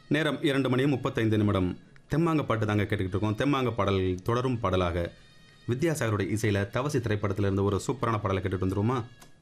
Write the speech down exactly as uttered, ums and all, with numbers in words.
நேரம் இரண்டு மணி முப்பத்தைந்து நிமிடம். தெம்மாங்க பாட்டு தாங்க கேட்டுக்கிட்டு இருக்கோம். தெம்மாங்க பாடல் தொடரும் பாடலாக வித்யாசாகருடைய இசையில் தவசி திரைப்படத்திலிருந்து ஒரு சூப்பரான பாடலை கேட்டுட்டு வந்துருவோமா?